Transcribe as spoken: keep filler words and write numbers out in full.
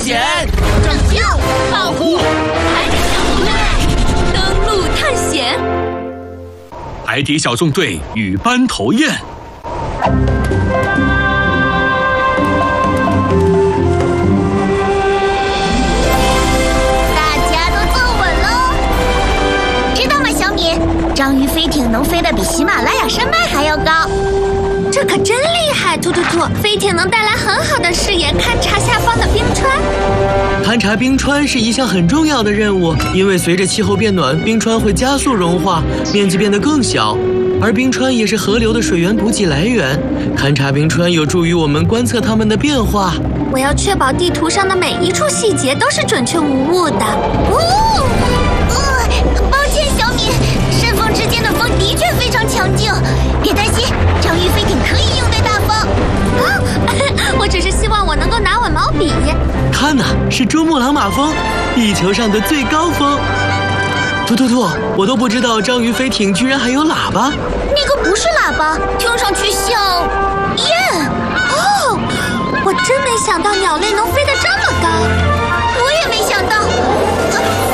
险， 拯救， 保护， 海底小纵队， 登陆探险。 海底小纵队与斑头雁。 大家都坐稳喽！知道吗，小米？章鱼飞艇能飞得比喜马拉雅山脉还要高。 这可真厉害！兔兔兔，飞艇能带来很好的视野，勘察下方的冰川。 勘察冰川是一项很重要的任务，因为随着气候变暖，冰川会加速融化，面积变得更小。而冰川也是河流的水源补给来源。勘察冰川有助于我们观测它们的变化。 我要确保地图上的每一处细节都是准确无误的。 哦，呃，抱歉，小米，山峰之间的风的确非常强劲。别担心，章鱼飞艇可以应对大风。 啊，我只是希望我能够拿稳毛笔。 看呐，是珠穆朗玛峰，地球上的最高峰。兔兔兔，我都不知道章鱼飞艇居然还有喇叭。 那个不是喇叭，听上去像雁。 哦，我真没想到鸟类能飞得这么高。